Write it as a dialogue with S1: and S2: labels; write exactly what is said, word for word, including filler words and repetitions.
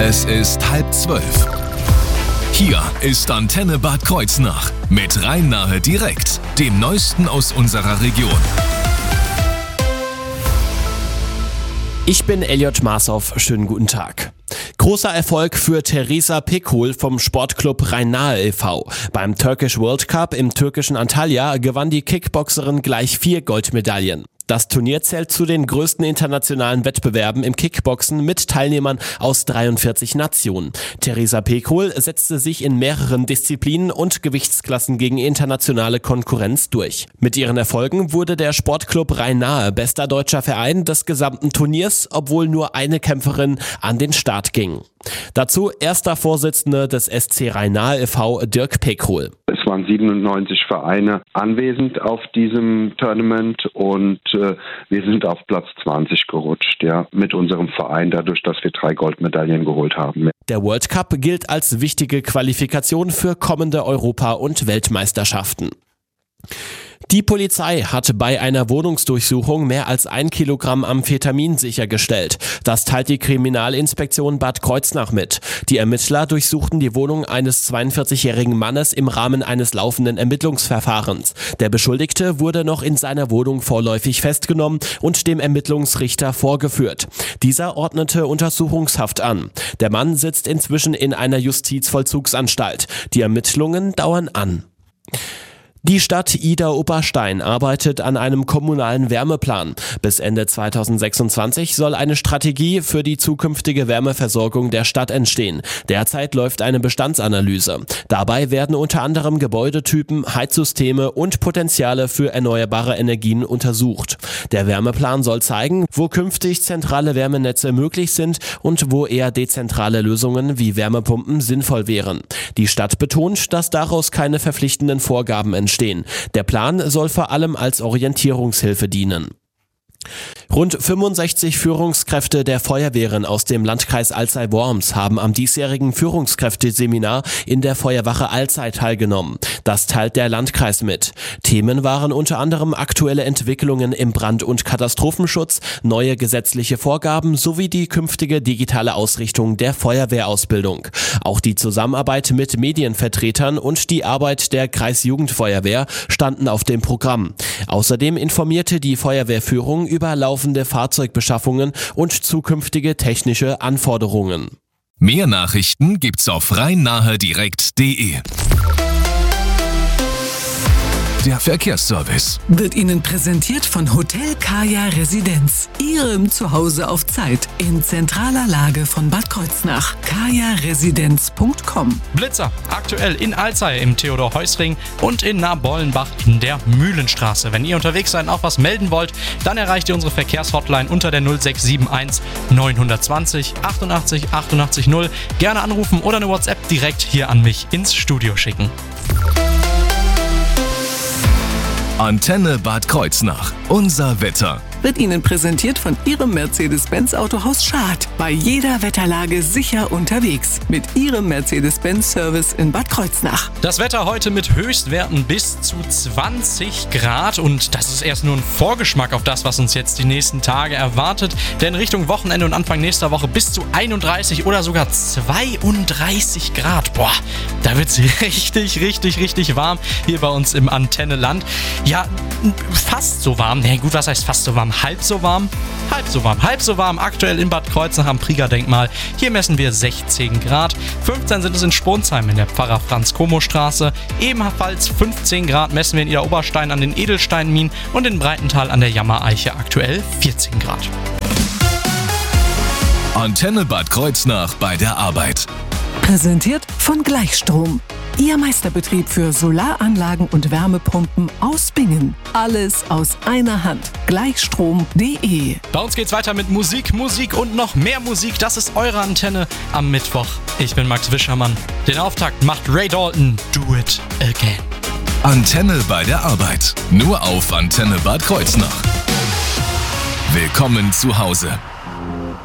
S1: Es ist halb zwölf. Hier ist Antenne Bad Kreuznach mit Rhein-Nahe direkt, dem Neuesten aus unserer Region.
S2: Ich bin Elliot Marshoff, schönen guten Tag. Großer Erfolg für Theresa Pekul vom Sportclub Rhein-Nahe e V Beim Turkish World Cup im türkischen Antalya gewann die Kickboxerin gleich vier Goldmedaillen. Das Turnier zählt zu den größten internationalen Wettbewerben im Kickboxen mit Teilnehmern aus dreiundvierzig Nationen. Theresa Pekul setzte sich in mehreren Disziplinen und Gewichtsklassen gegen internationale Konkurrenz durch. Mit ihren Erfolgen wurde der Sportclub Rhein-Nahe bester deutscher Verein des gesamten Turniers, obwohl nur eine Kämpferin an den Start ging. Dazu erster Vorsitzender des S C Rhein-Nahe e V, Dirk Pekul.
S3: Es waren siebenundneunzig Vereine anwesend auf diesem Tournament und äh, wir sind auf Platz zwanzig gerutscht, ja, mit unserem Verein, dadurch, dass wir drei Goldmedaillen geholt haben.
S2: Der World Cup gilt als wichtige Qualifikation für kommende Europa- und Weltmeisterschaften. Die Polizei hat bei einer Wohnungsdurchsuchung mehr als ein Kilogramm Amphetamin sichergestellt. Das teilt die Kriminalinspektion Bad Kreuznach mit. Die Ermittler durchsuchten die Wohnung eines zweiundvierzigjährigen Mannes im Rahmen eines laufenden Ermittlungsverfahrens. Der Beschuldigte wurde noch in seiner Wohnung vorläufig festgenommen und dem Ermittlungsrichter vorgeführt. Dieser ordnete Untersuchungshaft an. Der Mann sitzt inzwischen in einer Justizvollzugsanstalt. Die Ermittlungen dauern an. Die Stadt Idar-Oberstein arbeitet an einem kommunalen Wärmeplan. Bis Ende zweitausendsechsundzwanzig soll eine Strategie für die zukünftige Wärmeversorgung der Stadt entstehen. Derzeit läuft eine Bestandsanalyse. Dabei werden unter anderem Gebäudetypen, Heizsysteme und Potenziale für erneuerbare Energien untersucht. Der Wärmeplan soll zeigen, wo künftig zentrale Wärmenetze möglich sind und wo eher dezentrale Lösungen wie Wärmepumpen sinnvoll wären. Die Stadt betont, dass daraus keine verpflichtenden Vorgaben entstehen. Der Plan soll vor allem als Orientierungshilfe dienen. Rund fünfundsechzig Führungskräfte der Feuerwehren aus dem Landkreis Alzey-Worms haben am diesjährigen Führungskräfteseminar in der Feuerwache Alzey teilgenommen. Das teilt der Landkreis mit. Themen waren unter anderem aktuelle Entwicklungen im Brand- und Katastrophenschutz, neue gesetzliche Vorgaben sowie die künftige digitale Ausrichtung der Feuerwehrausbildung. Auch die Zusammenarbeit mit Medienvertretern und die Arbeit der Kreisjugendfeuerwehr standen auf dem Programm. Außerdem informierte die Feuerwehrführung über laufende Fahrzeugbeschaffungen und zukünftige technische Anforderungen.
S1: Mehr Nachrichten gibt's auf rhein-nahe direkt punkt de. Der Verkehrsservice
S4: wird Ihnen präsentiert von Hotel Kaya Residenz. Ihrem Zuhause auf Zeit in zentraler Lage von Bad Kreuznach. kaya residenz punkt com.
S5: Blitzer, aktuell in Alzey im Theodor-Heuss-Ring und in Nabollenbach in der Mühlenstraße. Wenn ihr unterwegs seid und auch was melden wollt, dann erreicht ihr unsere Verkehrshotline unter der null sechs sieben eins neun zwei null achtundachtzig achtundachtzig null. Gerne anrufen oder eine WhatsApp direkt hier an mich ins Studio schicken.
S1: Antenne Bad Kreuznach. Unser Wetter.
S4: Wird Ihnen präsentiert von Ihrem Mercedes-Benz Autohaus Schad. Bei jeder Wetterlage sicher unterwegs. Mit Ihrem Mercedes-Benz-Service in Bad Kreuznach.
S5: Das Wetter heute mit Höchstwerten bis zu zwanzig Grad. Und das ist erst nur ein Vorgeschmack auf das, was uns jetzt die nächsten Tage erwartet. Denn Richtung Wochenende und Anfang nächster Woche bis zu einunddreißig oder sogar zweiunddreißig Grad. Boah, da wird es richtig, richtig, richtig warm hier bei uns im Antenneland. Ja, fast so warm. Na gut, was heißt fast so warm? Halb so warm? Halb so warm. Halb so warm aktuell in Bad Kreuznach am Prieger-Denkmal. Hier messen wir sechzehn Grad. fünfzehn sind es in Sponsheim in der Pfarrer-Franz-Komo-Straße. Ebenfalls fünfzehn Grad messen wir in Idar-Oberstein an den Edelsteinminen und in Breitental an der Jammereiche aktuell vierzehn Grad.
S1: Antenne Bad Kreuznach bei der Arbeit.
S4: Präsentiert von Gleichstrom. Ihr Meisterbetrieb für Solaranlagen und Wärmepumpen aus Bingen. Alles aus einer Hand. Gleichstrom punkt de.
S5: Bei uns geht's weiter mit Musik, Musik und noch mehr Musik. Das ist eure Antenne am Mittwoch. Ich bin Max Wischermann. Den Auftakt macht Ray Dalton. Do it again.
S1: Antenne bei der Arbeit. Nur auf Antenne Bad Kreuznach. Willkommen zu Hause.